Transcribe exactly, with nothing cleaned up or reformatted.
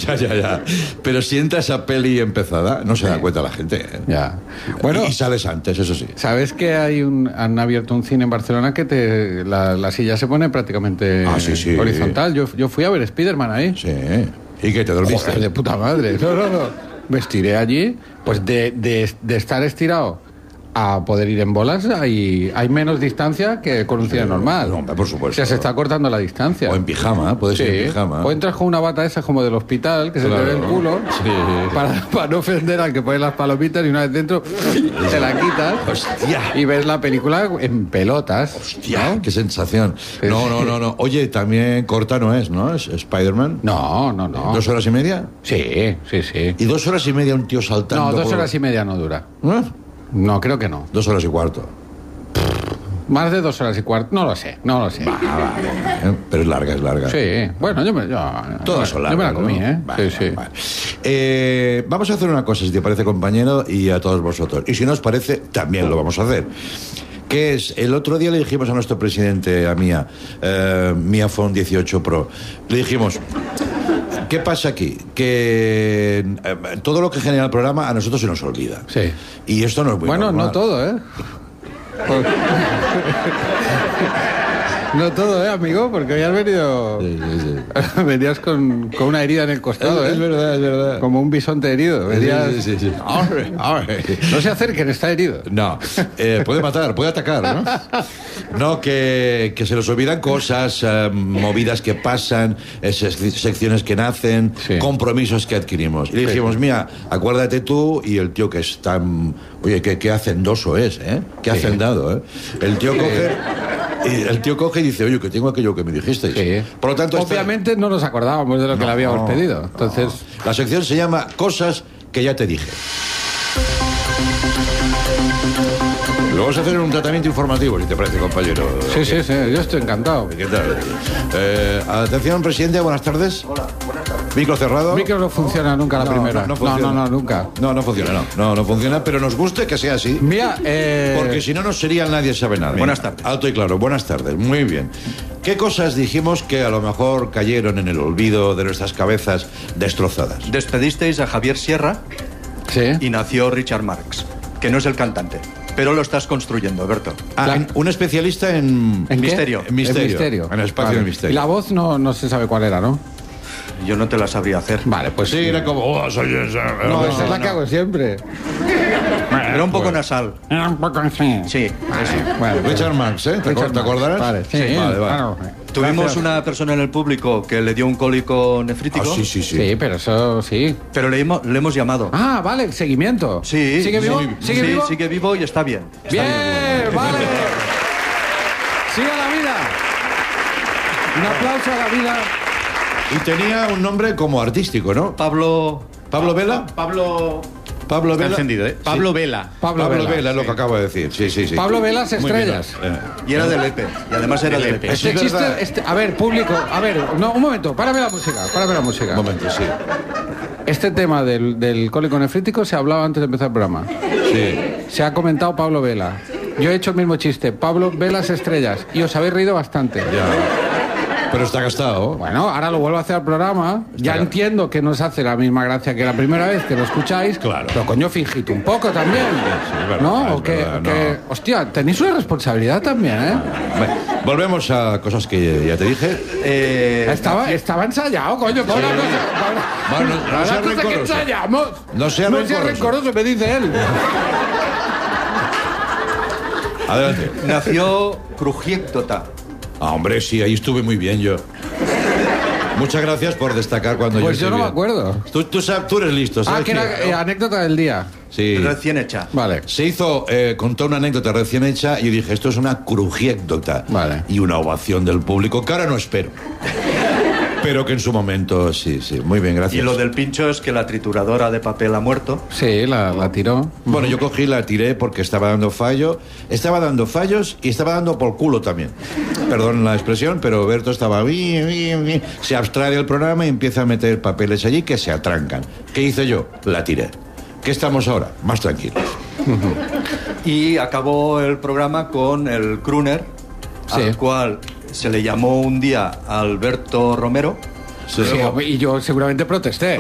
Ya, ya, ya. Pero si entra esa peli empezada, no se da cuenta la gente. ¿eh? Ya. Bueno, y sales antes, eso sí. ¿sabes que hay un, han abierto un cine en Barcelona que te, la, la silla se pone prácticamente Ah, sí, sí. horizontal? Yo, yo fui a ver Spiderman ahí. Sí. ¿Y qué, te dormiste? Joder, de puta madre. No, no, no. Me estiré allí, pues de, de, de estar estirado a poder ir en bolas hay, hay menos distancia que con un cine normal. No, hombre, por supuesto. O sea, se está cortando la distancia. O en pijama, puedes Sí. ir en pijama. O entras con una bata esa como del hospital, que Claro. se te ve el culo, Sí. para, para no ofender al que pone las palomitas y una vez dentro te la quitas Hostia. y ves la película en pelotas. Hostia, ¿no? qué sensación. Sí, No, sí. no, no, no. Oye, también corta no es, ¿no? Es Spider-Man. No, no, no. ¿Dos horas y media? Sí, sí, sí. ¿Y dos horas y media un tío saltando? No, dos por- horas y media no dura. ¿Eh? No, creo que no. Dos horas y cuarto. Más de dos horas y cuarto, no lo sé, no lo sé. Ah, vale. ¿Eh? Pero es larga, es larga. Sí, bueno, yo me, yo, Todas son yo me la largas, comí, ¿no? ¿eh? Vale, sí, sí. vale. Eh, vamos a hacer una cosa, si te parece, compañero, y a todos vosotros. Y si no os parece, también lo vamos a hacer. Que es, el otro día le dijimos a nuestro presidente, a Mía, eh, Mía Phone dieciocho Pro, le dijimos, ¿qué pasa aquí? Que eh, todo lo que genera el programa a nosotros se nos olvida. Sí. Y esto no es muy Bueno, normal. no todo, ¿eh? No todo, ¿eh, amigo? Porque hoy has venido... Sí, sí, sí. Venías con, con una herida en el costado, Es, ¿eh? es verdad, es verdad. Como un bisonte herido. Venías... Sí, sí, sí, sí. Arre, arre. No se acerquen, está herido. No, eh, puede matar, puede atacar, ¿no? No, que, que se nos olvidan cosas, eh, movidas que pasan, eh, sec- secciones que nacen, Sí. compromisos que adquirimos. Y le dijimos, mira, acuérdate tú, y el tío que es tan... Oye, qué, qué hacendoso es, ¿eh? Qué hacendado, ¿eh? El tío coge... Y el tío coge y dice, oye, que tengo aquello que me dijisteis. Sí. Por lo tanto, esta- Obviamente no nos acordábamos de lo que No, le habíamos pedido. no. Entonces, La sección se llama Cosas que ya te dije. Lo vamos a hacer en un tratamiento informativo, si te parece, compañero. sí, sí, sí, yo estoy encantado. ¿Qué tal? Eh, atención, presidente, buenas tardes. Hola, buenas tardes. Micro cerrado. Micro no funciona nunca la No, primera. no, no no, funciona. no, no, nunca. No, no funciona, no. No, no funciona, pero nos gusta que sea así. Mira, eh... Porque si no, no sería Nadie Sabe Nada. Buenas tardes. Alto y claro, buenas tardes. Muy bien. ¿Qué cosas dijimos que a lo mejor cayeron en el olvido de nuestras cabezas destrozadas? Despedisteis a Javier Sierra Sí. y nació Richard Marx, que no es el cantante, pero lo estás construyendo, Berto. Ah, La- en- un especialista en... ¿En qué? Misterio. En misterio. En misterio. En el espacio Vale. del misterio. Y la voz no, no se sabe cuál era, ¿no? Yo no te la sabría hacer. Vale, pues Sí, era como... Oh, soy esa. No, esa es la que hago siempre. Era un poco nasal. Era un poco así. Sí, eso. Bueno, Richard Marx, ¿eh? ¿Te, Richard acor- te acordarás? Vale, sí, vale, vale. claro. Tuvimos Gracias. una persona en el público que le dio un cólico nefrítico, Ah, sí, sí, sí. Sí, pero eso sí. pero le, hemos- le hemos llamado. Ah, vale, seguimiento. Sí, ¿Sigue vivo? sí, ¿Sigue sí, vivo? sigue vivo y está bien. Está Bien, vale. Sigue la vida. Un aplauso a la vida. Y tenía un nombre como artístico, ¿no? Pablo... ¿Pablo Vela? Pablo. Pablo Está Vela. encendido, ¿eh? Pablo Vela. Pablo, Pablo Vela. Vela, es lo que acabo de decir. Sí, sí, sí. Pablo Velas Muy bien. Estrellas. Eh, Y era de Lepe. Y además era de Lepe. Eso Este es verdad. chiste, este, a ver, público, a ver, no, un momento, párame la música, párame la música. Un momento, sí. Este tema del, del cólico nefrítico se hablaba antes de empezar el programa. Sí. Se ha comentado Pablo Vela. Yo he hecho el mismo chiste, Pablo Velas Estrellas, y os habéis reído bastante. Ya. Pero está gastado. Bueno, ahora lo vuelvo a hacer al programa. Ya Está- entiendo que no os hace la misma gracia que la primera vez que lo escucháis. Claro. Pero coño, fingid un poco también. es verdad, ¿No? es O que, verdad, o que- no. hostia, tenéis una responsabilidad también, ¿eh? Bueno, volvemos a cosas que ya te dije. Eh, Estaba, estaba ensayado, coño. Pon una cosa, pon- Bueno, no pon sea una cosa que rencoroso. ensayamos. No sea no sea rencoroso. rencoroso, me dice él. Adelante. nació Crujiéctota. Ah, hombre, sí, ahí estuve muy bien yo. Muchas gracias por destacar cuando Pues yo yo no estoy me bien. acuerdo. Tú, tú, sabes- tú eres listo, ¿sabes? Ah, que era quién? eh, anécdota del día. Sí. Recién hecha. Vale. Se hizo, eh, contó una anécdota recién hecha y yo dije, esto es una crujiécdota. Vale. Y una ovación del público, que ahora no espero. Pero que en su momento, sí, sí. Muy bien, gracias. Y lo del pincho es que la trituradora de papel ha muerto. Sí, la, la tiró. Bueno, yo cogí, la tiré porque estaba dando fallo. Estaba dando fallos y estaba dando por culo también. Perdón la expresión, pero Berto estaba bien, bien, bien. Se abstrae del programa y empieza a meter papeles allí que se atrancan. ¿Qué hice yo? La tiré. ¿Qué estamos ahora? Más tranquilos. Y acabó el programa con el crooner, Sí. al cual se le llamó un día Alberto Romero. Sí. Sí, y yo seguramente protesté.